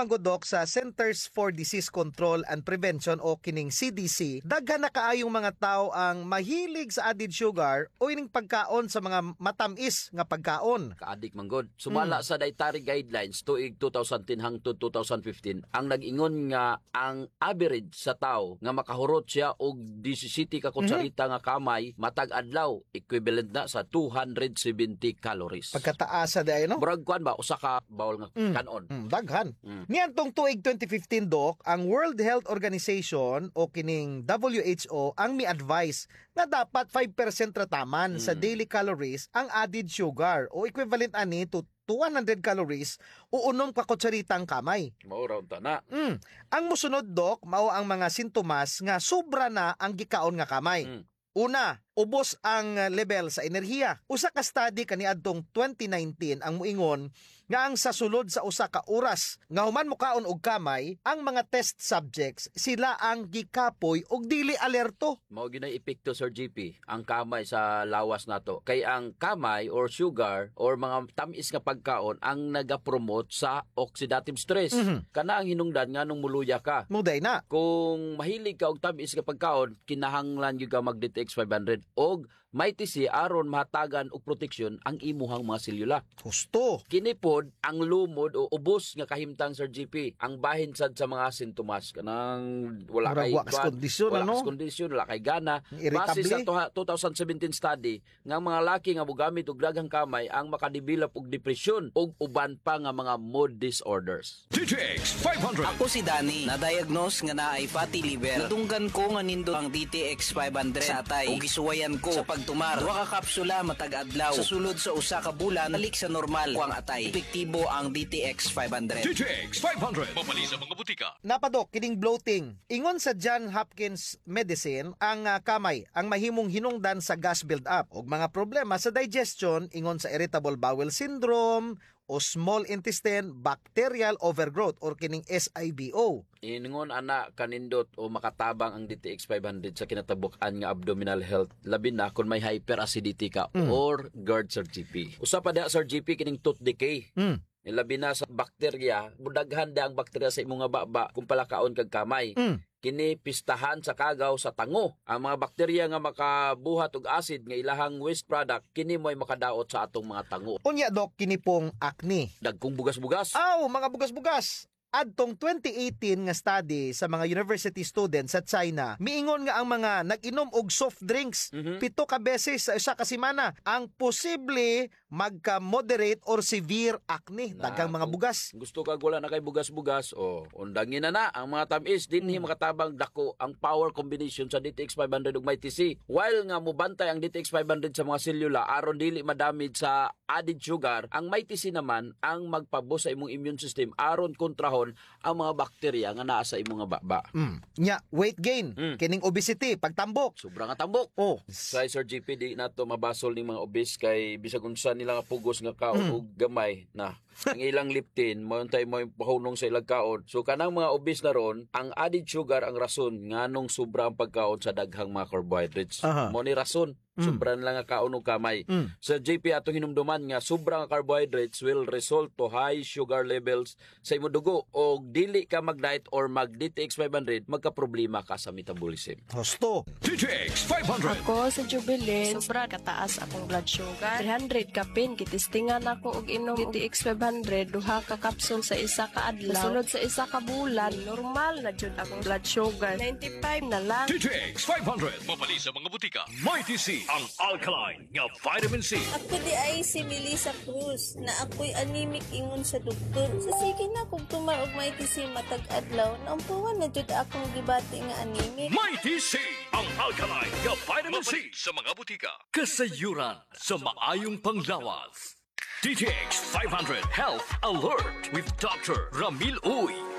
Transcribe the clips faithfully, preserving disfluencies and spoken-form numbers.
manggudok sa Centers for Disease Control and Prevention o kining C D C, daghan na kaayong mga tao ang mahilig sa added sugar o ining pagkaon sa mga matamis nga pagkaon. Kaadik manggod. Sumala mm. sa dietary guidelines tuig two thousand ten hangtod two thousand fifteen, ang nag-ingon nga ang average sa tao nga makahurot siya og seventeen ka kutsarita mm-hmm. nga kamay matag adlaw, equivalent na sa two hundred seventy calories. Pagkataas sa day no? Murag kuan ba usa ka bawol nga mm. kanon. Mm, daghan. Mm. Niantong tuig twenty fifteen dok, ang World Health Organization o kining W H O ang mi-advise na dapat five percent rataman mm. sa daily calories ang added sugar o equivalent ani to one hundred calories o unom ka kutsaritang kamay. Mao ra unta na. Mm. Ang mosunod dok mao ang mga sintomas nga sobra na ang gikaon nga kamay. Mm. Una, ubos ang level sa enerhiya. Usa ka study kaniadtong twenty nineteen ang muingon nga ang sa sulod sa usa ka oras nga human mukaon og kamay, ang mga test subjects sila ang gikapoy og dili alerto. Mao ginay epekto Sir G P ang kamay sa lawas nato. Kay ang kamay or sugar or mga tamis nga pagkaon ang nagapromote sa oxidative stress. Mm-hmm. Kana ang hinungdan nganong muluya ka. Muday na. Kung mahilig ka og tamis nga pagkaon, kinahanglan gyud ka mag-D T X five hundred og may T C aron mahatagan og proteksyon ang imuhang mga selula. Gusto. Kini pod ang lumod o ubos nga kahimtang Sir G P, ang bahin sad sa mga sintomas kanang wala kay wax kondisyon wala ano? kondisyon, wala kay gana. Irritable. Base sa two thousand seventeen study nga mga laki nga mogamit og daghang kamay ang makadevelop og depresyon og uban pa nga mga mood disorders. D T X five hundred. Ako si Danny, na-diagnose nga naay fatty liver. Natunggan ko nga nindo ang D T X five hundred sa atay ug gisuwayan ko sa pagtumar. Duha ka kapsula matag adlaw. Sa sulod sa usa ka bulan, balik sa normal kuang atay. Epektibo ang D T X five hundred. D T X five hundred. Mapali sa mga butika. Napadok kining bloating. Ingon sa John Hopkins Medicine, ang uh, kamay ang mahimong hinungdan sa gas build-up ug mga problema sa digestion ingon sa irritable bowel syndrome o small intestine bacterial overgrowth or kining S I B O. Ingon ana kanindot o makatabang ang D T X five hundred sa kinatabuk-an nga abdominal health, labi na kung may hyperacidity ka mm. or GERD Sir G P. Usa pa da Sir G P kining tooth decay. Mm. Labi na sa bakterya, budaghan da ang bakterya sa imong nga baba kung palakaon kag kamay. Mm. Kini pistahan sa kagaw sa tango. Ang mga bakterya nga makabuhat og acid nga ilahang waste product, kini mo'y makadaot sa atong mga tango. Unya dok, kini pong acne. Dagkong bugas-bugas. Aw, mga bugas-bugas. Adtong twenty eighteen nga study sa mga university students sa China, miingon nga ang mga nag-inom og soft drinks mm-hmm. pito ka beses sa isa ka semana ang posible magka-moderate or severe acne, daghang mga bugas. Gusto ka wala na kay bugas-bugas o undangin na na ang mga tamis dinhi mm. makatabang dako ang power combination sa D T X five hundred ug may T C. While nga mobantay ang D T X five hundred sa mga selula aron dili madamage sa added sugar, ang may T C naman ang magpabos sa imong immune system aron kontrahon ang mga bakterya nga naa sa imong nga baba. Mm. Nya, weight gain, mm. kining obesity, pagtambok. Sobrang nga tambok. Oh. Sa Sir G P di nato mabasol ning mga obese kay bisag unsa nila nga pugos nga kaon mm. og gamay na ang ilang liptin mo untay mo pahunong sa ilang kaon. So kanang mga obese na ron, ang added sugar ang rason nganong sobra ang pagkaon sa daghang mga carbohydrates. Uh-huh. Mo ni rason. Mm. Sobra lang nga kaon og kamay. Mm. Sa J P atong hinumduman nga sobrang carbohydrates will result to high sugar levels sa imong dugo og dili ka mag-diet or mag-D T X five hundred, magka-problema ka sa metabolism. Hosto. D T X five hundred. Ako sa Jubilee, sobra kataas akong blood sugar. three hundred ka pin, kitistingan ako og inom D T X five hundred, duha ka capsule sa isa ka adlaw. Sulod sa isa ka bulan, normal na jud akong blood sugar. ninety-five na lang. D T X five hundred. Mapali sa mga butika. May T C ang alkaline nga vitamin C. Ako di ay si Melissa Cruz na ako'y anemic ingon sa doktor. Sa sige na kung tumar og may T C matag adlaw, naumpuhan na jud akong gibati nga anemic. May T C ang alkaline nga vitamin C sa mga butika. Kasayuran sa maayong panglawas. D T X five hundred Health Alert with Doctor Ramil Uy. D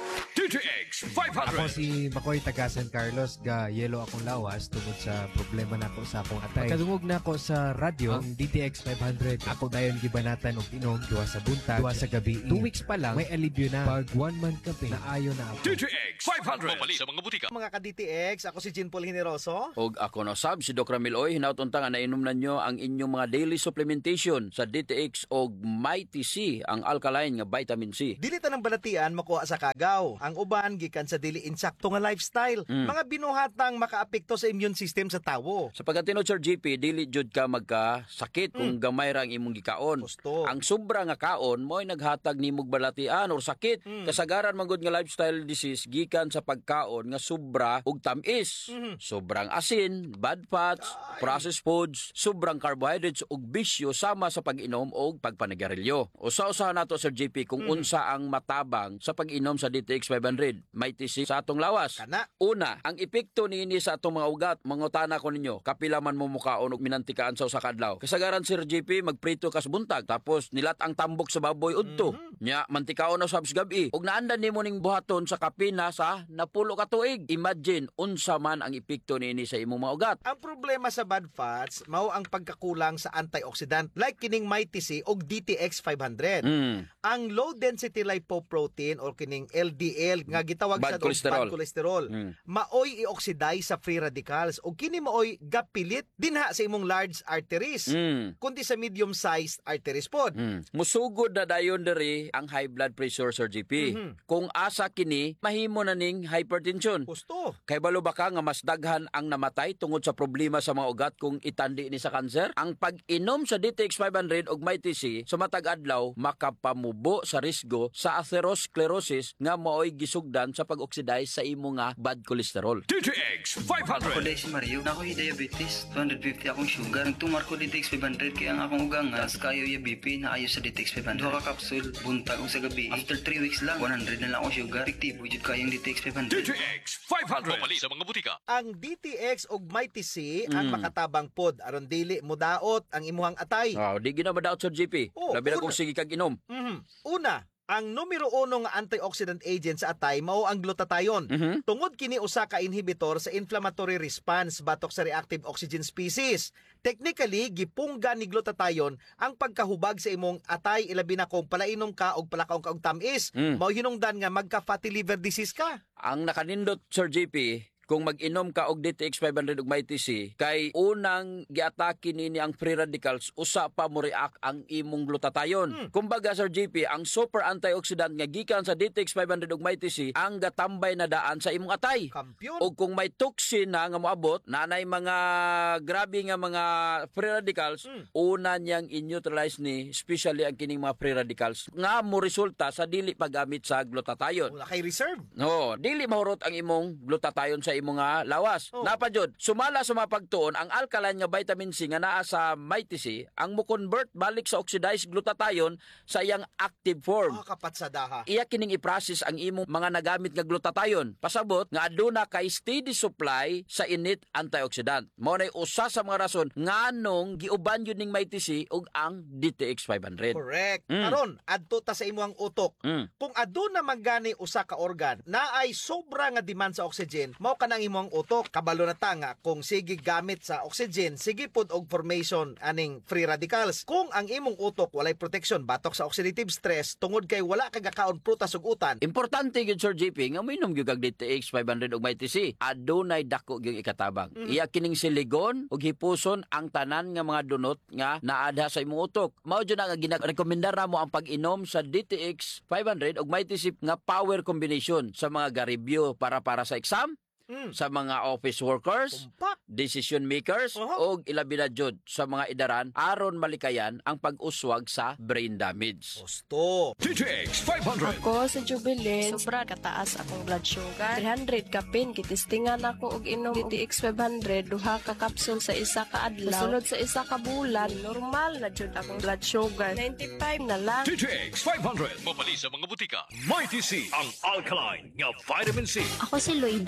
D T X five Ako hundred. si Makoy taga San Carlos, ga yelo akong lawas tungod sa problema nako sa akong atay. Kadungog na ako sa radyo ang D T X five hundred. Ako dayon gibanatan og inom duwa sa buntag, duwa sa gabi. Two weeks pa lang may alibyo na. Pag one month kape na ayo na ako. D T X five hundred. Mabali sa mga butika. Mga ka-D T X, ako si Jean Paul Generoso. Og ako na sab si Doc Ramil Oy, hinautunta nga nainom na nyo ang inyong mga daily supplementation sa D T X og Mighty C, ang alkaline nga vitamin C. Dili ta ng balatian makuha sa kagaw. Ang uban gikan sa dili insakto nga lifestyle. Mm. Mga binuhatang makaapekto sa immune system sa tawo. Sa pagkatinod Sir G P, dili jud ka magkasakit kung gamay ra ang imong gikaon. Gusto. Ang sobra nga kaon mo'y naghatag nimog balatian or sakit. Mm. Kasagaran man gud nga lifestyle disease gikan sa pagkaon nga sobra ug tamis. Mhm. Sobrang asin, bad fats, processed foods, sobrang carbohydrates ug bisyo sama sa pag-inom og pagpanigarilyo. Usa-usahan nato Sir G P kung unsa ang matabang sa pag-inom sa D T X five hundred. May tisi sa atong lawas. Kana. Una, ang epekto niini sa atong mga ugat, mangutana ko ninyo, kapila man mo mukaon og minantikaan sa usa ka adlaw. Kasagaran Sir G P magprito kas buntag tapos nilat ang tambok sa baboy udto. Nya mantikaon na sabs gabi ug naandan nimo ning buhaton sa kapina sa napulo ka tuig. Imagine unsa man ang epekto niini sa imong mga ugat. Ang problema sa bad fats mao ang pagkakulang sa antioxidant like kining Mighty C og D T X five hundred. Mm. Ang low density lipoprotein or kining L D L nga gitawag Bad sa og cholesterol. bad cholesterol Mm. maoy i-oxidize sa free radicals ug kini maoy gapilit dinha sa imong large arteries Mm. kundi sa medium sized arteries pod. Mm. Musugod na dayon diri ang high blood pressure Sir G P. Mhm. Kung asa kini mahimo na ning hypertension. Gusto. Kay balo ba ka nga mas daghan ang namatay tungod sa problema sa mga ugat kung itandi ni sa kanser? Ang pag-inom sa D T X five hundred ug Mighty C sa matag adlaw makapamubo sa risgo sa atherosclerosis nga maoy gisugdan sa pag-oxidize sa imo nga bad cholesterol. D T X five Ako hundred. dahil si Mario, na ako'y diabetes, two fifty akong sugar. Nagtumar ko D T X five hundred kaya ang akong ugangas, kayo yung B P na ayos sa D T X five hundred. Duha ka kapsul, buntag o sa gabi. After three weeks lang, one hundred na lang akong sugar. Epektibo jud kayong D T X five D hundred. T X five hundred. Mabali sa mga butika. Ang D T X ug Mighty C ang Mm. makatabang pod aron dili mudaot ang imuhang atay. Wow, di gina madaot Sir G P. Oh, Labi na una. kung sige kag inom. Mhm. Una, ang numero uno nga antioxidant agent sa atay mao ang glutathione. Mhm. Tungod kini usa ka inhibitor sa inflammatory response batok sa reactive oxygen species. Technically, gipungga ni glutathione ang pagkahubag sa imong atay ilabi na kung palainom ka og palakaw ka og tamis. Mm. Mao hinungdan nga magka fatty liver disease ka. Ang nakanindot Sir G P, kung mag-inom ka og D T X five hundred ug Mighty C, kay unang giatake nini ang free radicals, usa pa mo react ang imong glutathione. Hmm. Kumbaga Sir G P, ang super antioxidant nga gikan sa D T X five hundred ug Mighty C ang gatambay na daan sa imong atay. Kampiyon. O kung may toxin na nga moabot, nanay mga grabe nga mga free radicals, Mm. una niyang in-neutralize ni, especially ang kining mga free radicals, nga mo resulta sa dili paggamit sa glutathione. Wala kay reserve. No, dili mahurot ang imong glutathione sa imong nga lawas. Oh. Napa jud, sumala sa mapagtuon ang alkaline nga vitamin C nga naa sa Mighty C ang mo convert balik sa oxidized glutathione sa iyang active form. Ah, kapatsadaha. Iya kining i-process ang imong mga nagamit nga glutathione. Pasabot nga aduna kay steady supply sa init antioxidant. Mao nay usa sa mga rason nganong giuban yun ning Mighty C ug ang D T X five hundred. Correct. Mm. Karon, adto ta sa imong utok. Mm. Kung aduna magani usa ka organ na ay sobra nga demand sa oxygen, mao kanang imong utok. Kabalo na ta nga kung sige gamit sa oxygen, sige pud og formation aning free radicals. Kung ang imong utok walay protection batok sa oxidative stress tungod kay wala ka gakaon prutas ug utan, Importante gyud Sir J P nga minom gyud kag D T X five hundred ug Mighty C. Adunay dako gyud ikatabang. Mm. Iya kining siligon ug hipuson ang tanan nga mga dunot nga naadha sa imong utok. Mao jud nga ginarekomendar namo ang pag-inom sa D T X five hundred ug Mighty C nga power combination sa mga garibyo para para sa exam, mm, sa mga office workers, tumpak. decision makers, Oho. ug ilabi na jud sa mga idaran aron malikayan ang pag-uswag sa brain damage. Gusto. D T X five hundred. Ako sa Jubilin, sobra kataas akong blood sugar. three hundred ka pin, kitistingan ako og inom D T X five hundred, duha ka kapsul sa isa ka adlaw. Sunod sa isa ka bulan, normal na jud akong blood sugar. ninety-five na lang. D T X five hundred. Mabali sa mga butika. Mighty C, ang alkaline nga vitamin C. Ako si Loida, gamay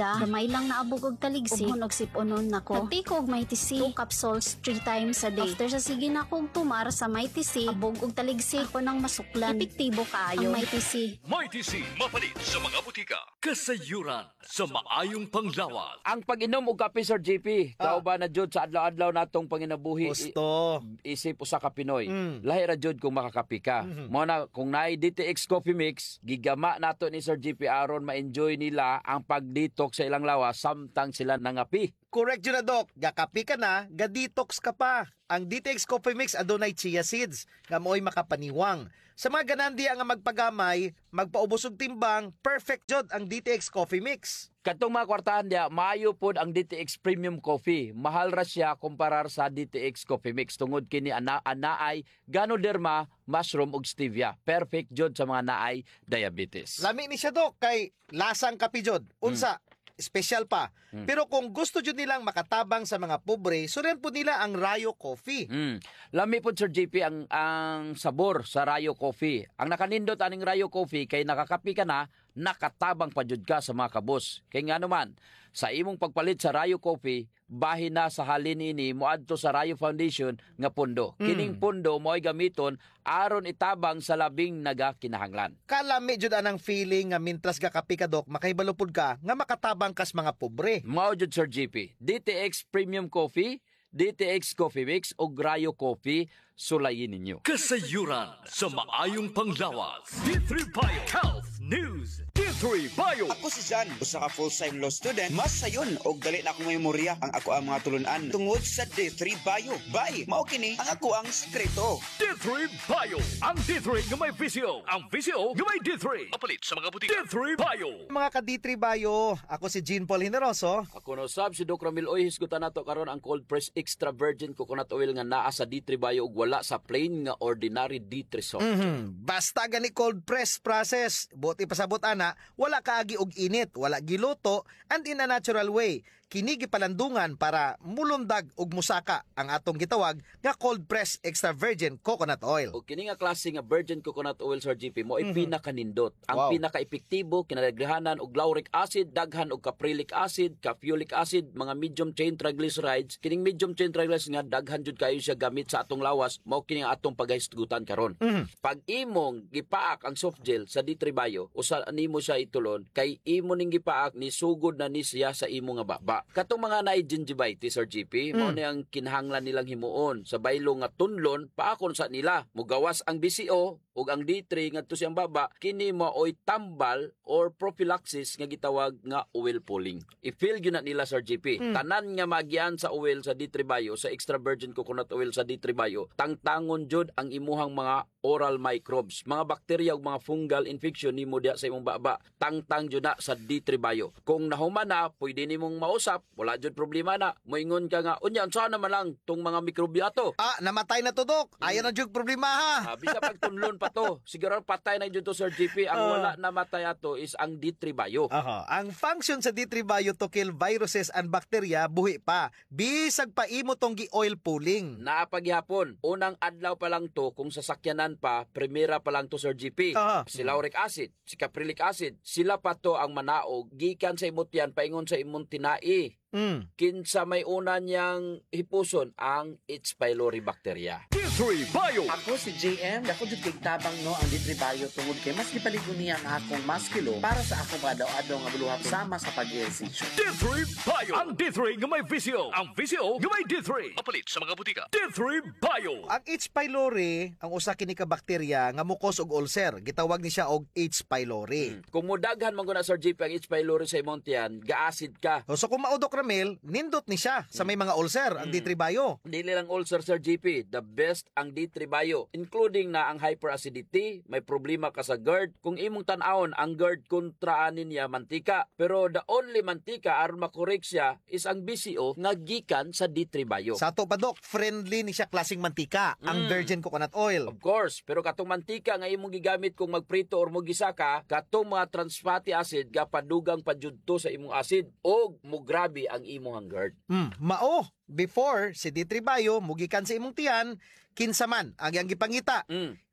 Gamay lang naabog og taligsik. Ug og siponon nako. Nagtiko og Mighty C two capsules three times a day. After sa sige na akong tumar sa Mighty C, abog og taligsik ko nang masuklan. Epektibo kaayo ang Mighty C. Mighty C, mapalit sa mga butika. Kasayuran sa maayong panglawas. Ang pag-inom og kape, Sir J P, Ah. kauban na jud sa adlaw-adlaw natong panginabuhi. Gusto. I- isip usa ka Pinoy. Mm. Lahi ra jud kung makakapi ka. Mhm. Mo na kung naay D T X Coffee Mix, gigama nato ni Sir J P aron ma-enjoy nila ang pag-detox sa ilang lawas samtang sila nangapi. Correct yun na, Doc. Gakapi ka na, ga-detox ka pa. Ang D T X Coffee Mix adunay chia seeds nga mo'y makapaniwang. Sa mga ganandi nga magpagamay, magpaubos og timbang, perfect jud ang D T X Coffee Mix. Katong mga kwartahan dia, maayo pod ang D T X Premium Coffee. Mahal ra siya kumparar sa D T X Coffee Mix tungod kini ana anaay Ganoderma, mushroom ug stevia. Perfect jud sa mga naay diabetes. Lami ni siya, Doc, kay lasang kapi jud. Unsa, special pa. Mm. Pero kung gusto jud nilang makatabang sa mga pobre, suren po nila ang Rayo Coffee. Mm. Lami po Sir J P ang ang sabor sa Rayo Coffee. Ang nakanindot aning Rayo Coffee kay nakakapi ka na, nakatabang pa jud ka sa mga kabos. Kay nga naman, sa imong pagpalit sa Rayo Coffee, bahin na sa halin ini moadto sa Rayo Foundation nga pundo. Mm. Kining pundo mo'y gamiton aron itabang sa labing nagakinahanglan. Kalami jud anang feeling nga mintras gakapi ka, Doc, makahibalo pud ka nga makatabang kas mga pobre. Mao jud Sir J P, D T X Premium Coffee, D T X Coffee Mix ug Rayo Coffee, sulayin ninyo. Kasayuran sa maayong panglawas. D three Bio Health News. D three Bio. Ako si Jan, usa ka full-time law student. Mas sayon og dali na akong memorya ang ako ang mga tulunan tungod sa D three Bio. Bye, mao kini ang ako ang sekreto. D three Bio. Ang D three nga may visio. Ang visio nga may D three. Mapalit sa mga butika. D three Bio. Mga ka D three Bayo, ako si Jean Paul Generoso. Ako no sab si Doc Ramil Oy, hisgutan nato karon ang cold press extra virgin coconut oil nga naa sa D three Bio ug wala sa plain nga ordinary D three soft. Mhm. Basta gani cold press process, buti pasabot ana, wala kaagi og init, wala giluto, and in a natural way. Kini gipalandungan para mulundag og musaka ang atong gitawag nga cold press extra virgin coconut oil. O kini nga klase nga virgin coconut oil, Sir G P, mo ay pinakanindot. Ang Wow. pinaka-epektibo, kinadaghanan og lauric acid, daghan og caprylic acid, caffeolic acid, mga medium chain triglycerides. Kining medium chain triglycerides nga daghan jud kayo siya gamit sa atong lawas, mao kini nga atong paghisgutan karon. Pag imong gipaak ang soft gel sa D three Bio, usa nimo siya itulon kay imo ning gipaak ni sugod na ni siya sa imo nga baba. Katong mga naay gingivitis, Sir G P, mao ni ang kinahanglan nilang himuon sa baylo nga tunlon paakon sa nila. Mugawas ang B C O ug ang D three ngadto siyang baba, kini maoy tambal or prophylaxis nga gitawag nga oil pulling. I-feel gyud na nila, Sir G P. Tanan nga magian sa oil sa D three Bio, sa extra virgin coconut oil sa D three Bio, tangtangon jud ang imuhang mga oral microbes, mga bakterya ug mga fungal infection nimo diha sa imong baba. Tangtang jud na sa D three Bio. Kung nahuman na, pwede nimong mausap, wala jud problema na. Moingon ka nga, unya unsa naman lang tong mga mikrobyato? Ah, namatay na to, Doc. Ayaw na jud problema ha. Ah, bisa pagtunlon pa to. Siguro patay na jud to, Sir G P. Ang Ah. wala namatay ato is ang D three Bio. Aha, ang function sa D three Bio to kill viruses and bacteria buhi pa. Bisag pa imo tong gi-oil pulling. Napaghapon, unang adlaw pa lang to kung sasakyanan pa, primera pa lang to, Sir G P. Aha. Si lauric acid, si caprylic acid, sila pa to ang manaog gikan sa imot yan paingon sa imong tinai. Mm. Kinsa may una niyang hipuson ang H. pylori bacteria. D three Bio. Ako si J M, ako jud kay tabang no ang D three Bio tungod kay mas gipaligon niya ang akong maskilo para sa akong adlaw-adlaw nga buluhat sama sa pag-ehersisyo. D three Bio. Ang D three nga may visio. Ang visio nga may D three. Mapalit sa mga butika. D three Bio. Ang H. pylori, ang usa kini ka bakterya nga mukos og ulcer. Gitawag ni siya og H. pylori. Kung mudaghan man guna, Sir J P, ang H. pylori sa imong tiyan, ga-acid ka. So kung maudok Ramil, nindot ni siya sa may mga ulcer ang D three Bio. Dili lang ulcer, Sir G P. The best ang D three Bio, including na ang hyperacidity, may problema ka sa GERD. Kung imong tan-awon, ang GERD kontraanin niya mantika. Pero the only mantika aron makorek siya is ang B C O nga gikan sa D three Bio. Sa ato pa, Doc, friendly ni siya klaseng mantika, ang Mm. virgin coconut oil. Of course, pero katong mantika nga imong gigamit kung magprito or mogisaka, katong mga trans fatty acid gapadugang padjudto sa imong acid o mugrabe ang imong GERD. Mm, mao, before si D three Bio mugikan sa imong tiyan, kinsa man ang iyang gipangita. Mm.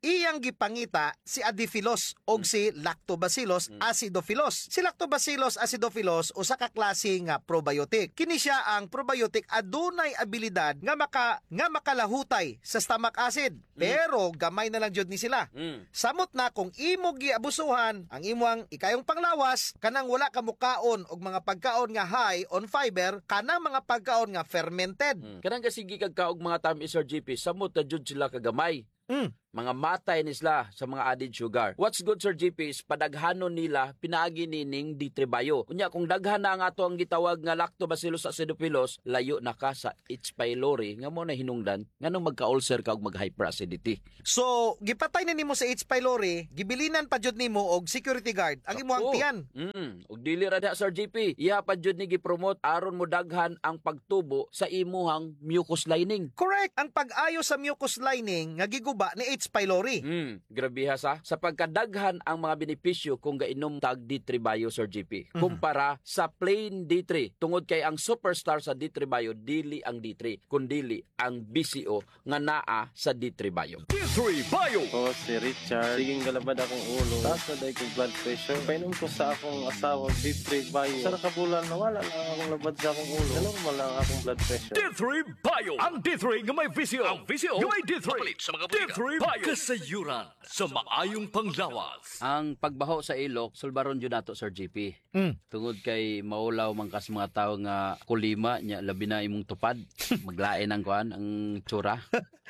iyang gipangita si Adiphilus og si Lactobacillus acidophilus. Si Lactobacillus acidophilus usa ka klase nga probiotic. Kini siya ang probiotic adunay abilidad nga maka nga makalahutay sa stomach acid. Pero gamay na lang jud ni sila. Mm. Samot na kung imo giabusuhan ang imong ikayong panglawas kanang wala ka mukaon og mga pagkaon nga high on fiber kanang mga pagkaon nga fermented. Mm. Kanang kasigi kagkaog mga tamis Sir G P, samot na jud sila kagamay. Mm. Mga matay ni sila sa mga added sugar. What's good, Sir G P, is padaghanon nila pinaagi nining D three bio. Unya kung daghan na nga ato ang gitawag nga Lactobacillus acidophilus, layo na ka sa H. pylori nga mo na hinungdan nganong magka-ulcer ka og mag-hyperacidity. So, gipatay na nimo sa H. pylori, gibilinan pa jud nimo og security guard ang imong tiyan. Mm, og dili ra da, Sir G P. Iya pa jud ni gipromote aron mo daghan ang pagtubo sa imuhang mucus lining. Correct. Ang pag-ayo sa mucus lining nga giguba ni H. pylori. Mm, grabe ha sa. Sa pagkadaghan ang mga benepisyo kung gainom tag D three bio, Sir G P. Kumpara sa plain D three. Tungod kay ang superstar sa D three bio, dili ang D three, kundi ang B C O nga naa sa D three bio. D three bio! O si Richard, siging galabad akong ulo. Taas na dahil kong blood pressure. Painom ko sa akong asawa D three bio. Sa nakabulan na wala lang akong labad sa akong ulo. Normal lang akong blood pressure. D three bio! Ang D three nga may visio. Ang visio nga may D three. Papalit sa mga butika. D three bio! Kasayuran sa maayong panglawas. Ang pagbaho sa ilok, sulbaron jud nato, Sir G P. Mm. Tungod kay maulaw man kas mga tawo nga kulima nya labi na imong tupad. Maglain ang kuan ang tsura.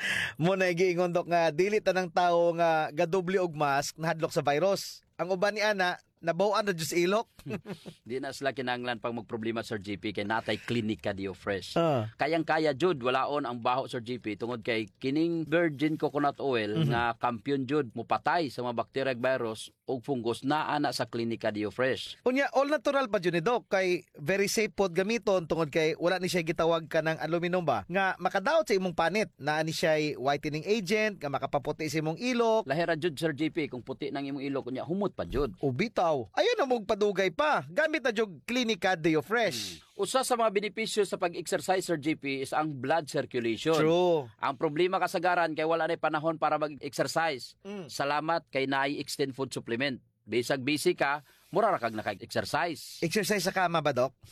Mo na giingon dok nga dili tanang tawo nga gadoble og mask nahadlok sa virus. Ang uban ni ana nabawan na jud sa ilok. Di na sila kinahanglan pag magproblema, Sir G P, kay natay klinika Dio Fresh. Uh. Kayang-kaya jud walaon ang baho, Sir G P, tungod kay kining virgin coconut oil mm-hmm. nga kampiyon jud mupatay sa mga bacteria, virus ug fungus naa na sa klinika Dio Fresh. Unya all natural pa jud ni Doc kay very safe pod gamiton tungod kay wala ni siya gitawag ka ng aluminum ba nga makadaot sa imong panit. Naa ni siya whitening agent nga makapaputi sa imong ilok. Lahira jud, Sir G P, kung puti nang imong ilok unya humot pa jud. Ubitaw. Ayun na mong padugay pa. Gamit na jug klinika Dio Fresh. Hmm. Usa sa mga benepisyo sa pag-exercise, Sir G P, is ang blood circulation. True. Ang problema kasagaran kay wala na panahon para mag-exercise. Mm. Salamat kay naay extend food supplement. Bisag busy ka, mura ra kag naka-exercise. Exercise sa kama ba, Doc?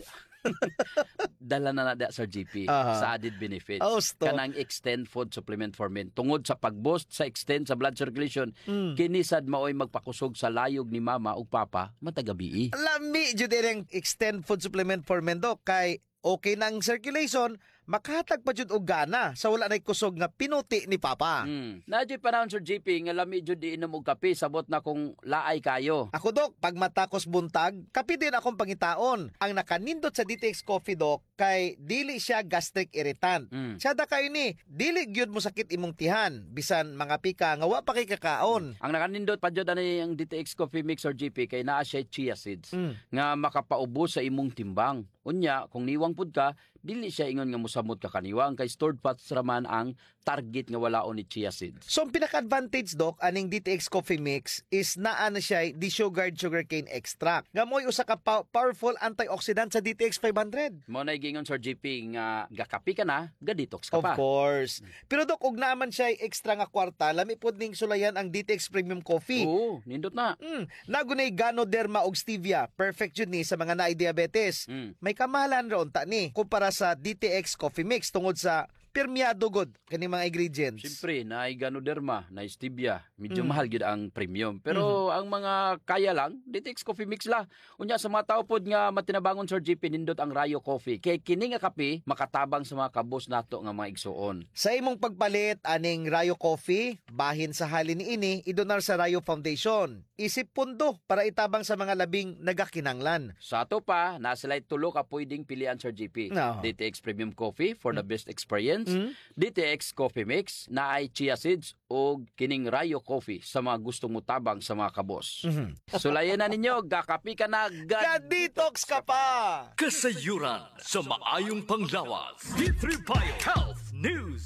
Dala na na da, Sir G P, uh-huh. sa added benefits. Oh, kanang extend food supplement for men. Tungod sa pag-boost sa extend sa blood circulation, mm. kinisad maoy magpakusog sa layog ni mama ug papa matagabi. Lami jud ang extend food supplement for men, Doc, kay okay nang circulation, makahatag pa jud og gana sa wala nay kusog nga pinuti ni papa. Mm. Nadyo panahon, Sir G P, nga lami jud di inom og kape sabot na kung laay kayo. Ako, Doc, pag matakos buntag, kape din akong pangitaon. Ang nakanindot sa D T X Coffee, Doc, kay dili siya gastric irritant. Mm. Siya da kayo ni, dili gyud mo sakit imong tihan, bisan mga pika nga wa pa kay kakaon. Ang nakanindot pa jud ani ang D T X Coffee Mix, Sir G P, kay naa siya chia seeds mm. nga makapaubos sa imong timbang. Unya, kung niwang pud ka, dili siya ingon nga mosamot ka kaniwang kay stored fats raman ang target nga walaon ni chia seeds. So ang pinaka-advantage, Doc, aning D T X Coffee Mix is naa na siya desugared sugarcane extract. Nga mo'y usa ka pa- powerful antioxidant sa D T X five hundred. Mo na gingon, Sir G P, nga gakapi ka na, ga-detox ka of pa. Of course. Pero, Doc, og naman siya extra nga kwarta, lami pod ning sulayan ang D T X Premium Coffee. Oo, nindot na. Mm, nagunay Ganoderma og stevia. Perfect jud ni sa mga naay diabetes. Mm. May kamahalan ra unta ni kumpara sa D T X Coffee Mix tungod sa permeado god kani mga ingredients. Siyempre, naay Ganoderma, naay stevia, medyo mm. mahal gyud ang premium. Pero mm-hmm. ang mga kaya lang, D T X Coffee Mix la. Unya sa mga tao pod nga matinabangon, Sir G P, nindot ang Rayo Coffee. Kay kini nga kape makatabang sa mga kabos nato nga mga igsuon. Sa imong pagpalit aning Rayo Coffee, bahin sa halin niini idonar sa Rayo Foundation. Isip pundo para itabang sa mga labing nagakinanglan. Sa ato pa, nasilay tulo ka pwedeng pilian, Sir G P. No. D T X Premium Coffee for mm. the best experience. Mm. D T X Coffee Mix na ay chia seeds o kining Rayo Coffee sa mga gustong mutabang sa mga kabos. Mm-hmm. Sulayan na ninyo, gakapi ka na, ga-detox ka pa! Kasayuran sa maayong panglawas. D three Bio Health News. D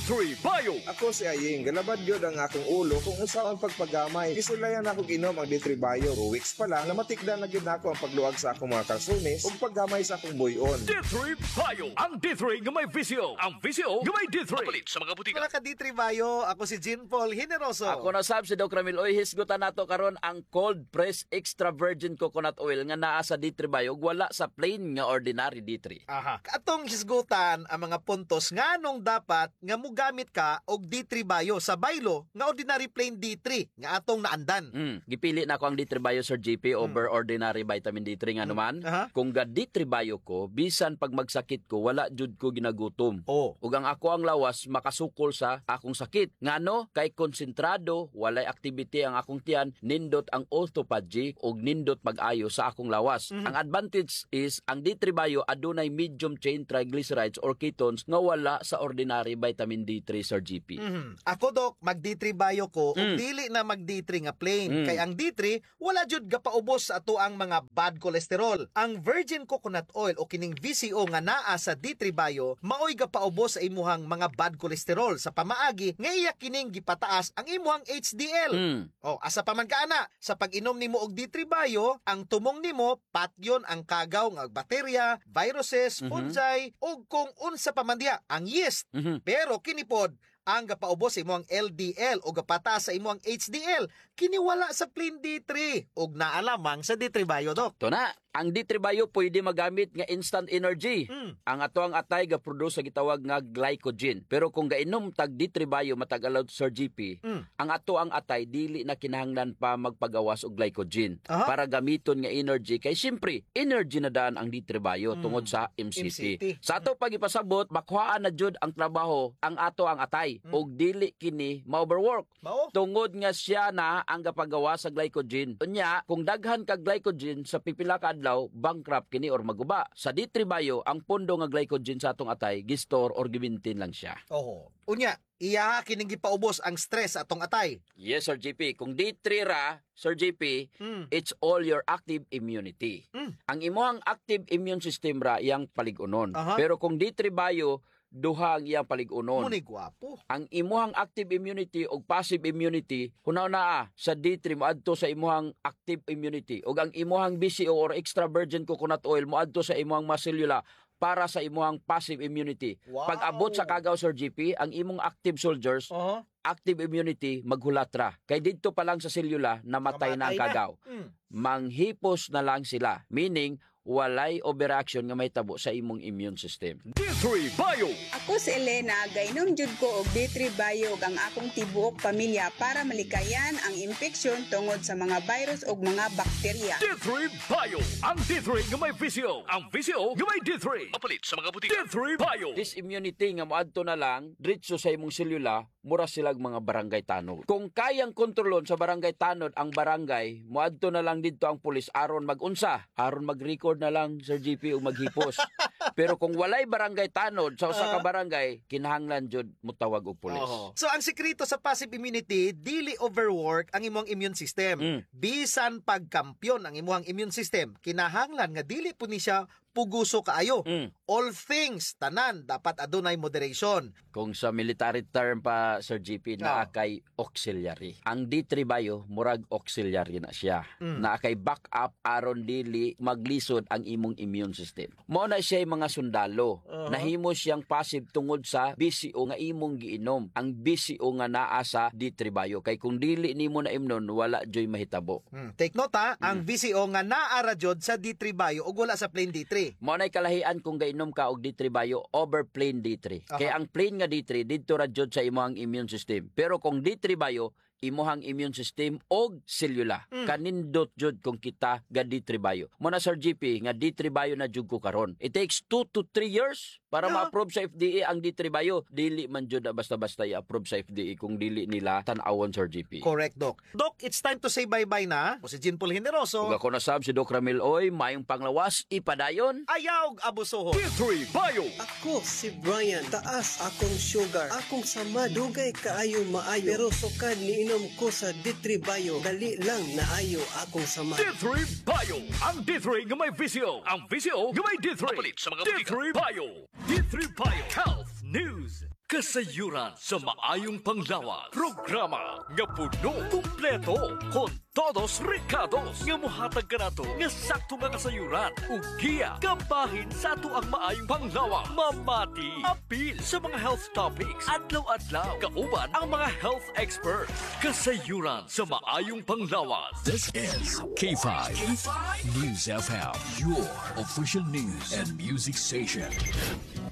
three Bio. Ako si Aying, galabad yun ang akong ulo kung usa ang pagpagamay. Kisulayan ako inom ang D three Bio. two weeks pa lang, namatikdan na gid nako ang pagluwag sa akong mga kalsones ug paggamay sa akong buyon. D three Bio. Ang D three nga may visyo. Ang visyo nga may D three. Mapalit sa mga butika. Mga ka D three Bio, ako si Jean Paul Generoso. Ako na sab si Doc Ramil. Oy, hisgutan nato karon ang cold press extra virgin coconut oil nga naa sa D three Bio, wala sa plain nga ordinary D three. Aha. Atong hisgutan ang mga puntos nganong dapat nga mugamit ka og D three Bio sa baylo nga ordinary plain D three nga atong naandan. Mm, gipili na ko ang D three Bio Sir G P over mm. ordinary vitamin D three nga mm. naman. Uh-huh. Kung ga D three Bio ko, bisan pag magsakit ko, wala jud ko ginagutom. Oh. Ug ang ako ang lawas makasukol sa akong sakit. Ngano kay konsentrado, walay activity ang akong tiyan, nindot ang autophagy ug nindot mag-ayo sa akong lawas. Mm-hmm. Ang advantage is ang D three Bio adunay medium chain triglycerides or ketones nga wala sa ordinary vitamin D three Sir G P. Mm-hmm. Ako Dok, mag D three Bio ko mm. ug dili na mag D three nga plain. Mm. Kay ang D three wala jud gapaubos sa ato ang mga bad cholesterol. Ang virgin coconut oil o kining V C O nga naa sa D three Bio maoy gapaubos sa imuhang mga bad cholesterol sa pamaagi nga iya kining gipataas ang imuhang H D L. Mm. O asa pa man kaana sa pag-inom nimo og D three Bio, ang tumong nimo patyon ang kagaw nga bakterya, viruses, mm-hmm. fungi ug kung unsa pa man diha ang yeast. Mm-hmm. Pero kinipod ang gapaubos sa imong L D L o gapataas sa imong H D L kini wala sa plain D three ug naa lamang sa D three Bio, Dok. To na, ang D three Bio pwede magamit nga instant energy. Mm. Ang ato ang atay ga-produce sa gitawag nga glycogen. Pero kung gainom tag D three Bio matag allowed Sir G P, mm. ang ato ang atay dili na kinahanglan pa magpagawas og glycogen uh-huh. para gamiton nga energy kay syempre energy na daan ang D three Bio mm. tungod sa M C T. M C T. Sa ato pagipasabot, makuhaan na jud ang trabaho ang ato ang atay mm. og dili kini ma-overwork. Mao? Tungod nga siya na ang gapagawa sa glycogen. Unya, kung daghan ka glycogen sa pipila ka adlaw, bankrupt kini or maguba. Sa D three Bio, ang pondo nga glycogen sa atong atay gistor or gimintin lang siya. Oho. Unya, iya kining gipaubos ang stress atong atay. Yes, Sir G P. Kung D three ra, Sir G P, mm. it's all your active immunity. Mm. Ang imuhang active immune system ra iyang paligunon. Uh-huh. Pero kung D three Bio, duha ang iyang paligunon. Muni gwapo. Ang imuhang active immunity o passive immunity, hunaw na sa D three moadto sa imuhang active immunity. O ang imuhang B C O or extra virgin coconut oil moadto sa imuhang maselula para sa imuhang passive immunity. Wow. Pag abot sa kagaw, Sir G P, ang imong active soldiers, uh-huh. active immunity, maghulatra. Kay dito pa lang sa selula, namatay, namatay na ang kagaw. Na. Mm. Manghipos na lang sila. Meaning, walay overreaction nga may tabo sa imong immune system. D three Bio. Ako si Elena, gainom jud ko og D three Bio ang akong tibuok pamilya para malikayan ang infeksyon tungod sa mga virus ug mga bakterya. D three Bio. Ang D three nga may visyo. Ang visyo nga may D three. Mapalit sa mga butika. D three Bio. This immunity nga moadto na lang diretso sa imong selula, mura silag mga barangay tanod. Kung kayang kontrolon sa barangay tanod ang barangay, moadto na lang didto ang pulis aron magunsa, aron mag-record na lang Sir G P o maghipos. Pero kung walay barangay tanod sa usa ka barangay, kinahanglan jud mutawag og pulis. Oh. So ang sekreto sa passive immunity, dili overwork ang imong immune system. Mm. Bisan pagkampyon ang imong immune system, kinahanglan nga dili po ni siya puguso kaayo. Mm. All things tanan dapat adunay moderation. Kung sa military term pa Sir G P, naa kay auxiliary. Ang D three Bio murag auxiliary na siya. Mm. Naa kay backup aron dili maglisod ang imong immune system. Mao na siya mga sundalo. Uh-huh. Nahimo siyang passive tungod sa B C O nga imong giinom. Ang B C O nga naa sa D three Bio kay kung dili nimo na imnon wala joy mahitabo. Mm. Take note ha, mm. ang B C O nga naa ra jud sa D three Bio ug wala sa plain D three. Mao nay kalahian kung gainom ka og D three Bio over plain D three. Uh-huh. Kaya ang plain nga D three didto ra jud sa imong immune system. Pero kung D three Bio imuhang immune system og selula. Mm. Kanindot jud kung kita ga D three Bio. Mo na Sir G P nga D three Bio na jud ko karon. It takes two to three years para yeah. ma-approve sa F D A ang D three Bio. Dili man jud basta-basta i-approve sa F D A kung dili nila tan-awon Sir G P. Correct, Doc. Doc, it's time to say bye-bye na. O si Jean Paul Generoso. Ug ako na sab si Doc Ramil Oy, mayong panglawas ipadayon. Ayaw abusohon. D three Bio. Ako si Brian, taas akong sugar, akong sama dugay kaayo maayo. Pero sukad ni inom ko sa D three Bio, dali lang naayo akong sama. D three Bio. Ang D three nga may visyo. Ang visyo nga may D three. Mapalit sa mga D three Bio. D three Bio Health News. Kasayuran sa maayong panglawak. Programa nga puno, kumpleto, kon todos recados nga mohatag kanato nga sakto nga kasayuran ug giya kabahin sa ato ang maayong panglawak. Mamati apil sa mga health topics adlaw-adlaw kauban ang mga health experts. Kasayuran sa maayong panglawak. This is K five News F M, your official news and music station.